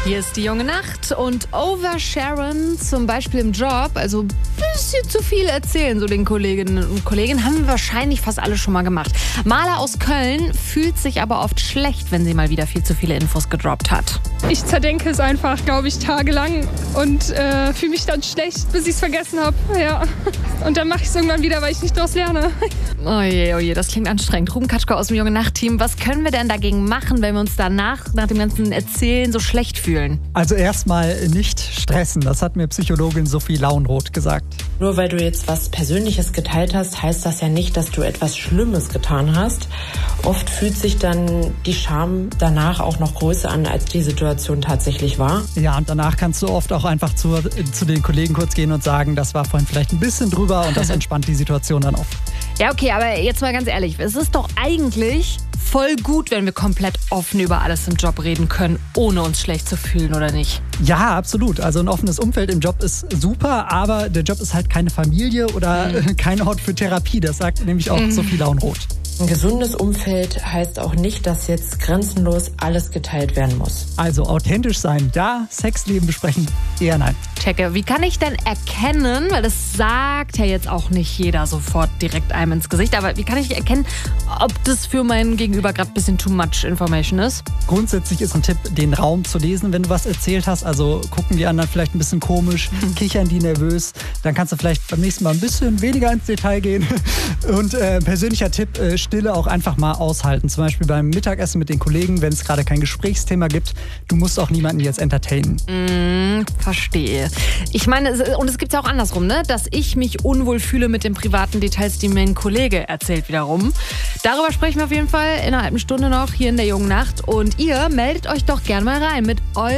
Hier ist die junge Nacht und Oversharen, zum Beispiel im Job, also ein bisschen zu viel erzählen, so den Kolleginnen und Kollegen, haben wir wahrscheinlich fast alle schon mal gemacht. Maler aus Köln fühlt sich aber oft schlecht, wenn sie mal wieder viel zu viele Infos gedroppt hat. Ich zerdenke es einfach, glaube ich, tagelang und fühle mich dann schlecht, bis ich es vergessen habe. Ja. Und dann mache ich es irgendwann wieder, weil ich nicht daraus lerne. Oje, das klingt anstrengend. Ruben Katschko aus dem Junge Nacht-Team, was können wir denn dagegen machen, wenn wir uns danach, nach dem ganzen Erzählen, so schlecht fühlen? Also erstmal nicht stressen, das hat mir Psychologin Sophie Lauenroth gesagt. Nur weil du jetzt was Persönliches geteilt hast, heißt das ja nicht, dass du etwas Schlimmes getan hast. Oft fühlt sich dann die Scham danach auch noch größer an, als die Situation tatsächlich war. Ja, und danach kannst du oft auch einfach zu den Kollegen kurz gehen und sagen, das war vorhin vielleicht ein bisschen drüber und das entspannt die Situation dann auch. Ja, okay, aber jetzt mal ganz ehrlich, es ist doch eigentlich voll gut, wenn wir komplett offen über alles im Job reden können, ohne uns schlecht zu fühlen, oder nicht? Ja, absolut. Also ein offenes Umfeld im Job ist super, aber der Job ist halt keine Familie oder kein Ort für Therapie. Das sagt nämlich auch Sophie Lauenroth. Ein gesundes Umfeld heißt auch nicht, dass jetzt grenzenlos alles geteilt werden muss. Also authentisch sein, da Sexleben besprechen, eher nein. Checke, wie kann ich denn erkennen, weil das sagt ja jetzt auch nicht jeder sofort direkt einem ins Gesicht, aber wie kann ich erkennen, ob das für mein Gegenüber gerade ein bisschen too much information ist? Grundsätzlich ist ein Tipp, den Raum zu lesen, wenn du was erzählt hast. Also gucken die anderen vielleicht ein bisschen komisch, kichern die nervös. Dann kannst du vielleicht beim nächsten Mal ein bisschen weniger ins Detail gehen. Und persönlicher Tipp, Stille auch einfach mal aushalten. Zum Beispiel beim Mittagessen mit den Kollegen, wenn es gerade kein Gesprächsthema gibt. Du musst auch niemanden jetzt entertainen. Verstehe. Ich meine, und es gibt ja auch andersrum, ne? Dass ich mich unwohl fühle mit den privaten Details, die mir ein Kollege erzählt wiederum. Darüber sprechen wir auf jeden Fall in einer halben Stunde noch hier in der jungen Nacht. Und ihr meldet euch doch gerne mal rein mit eurem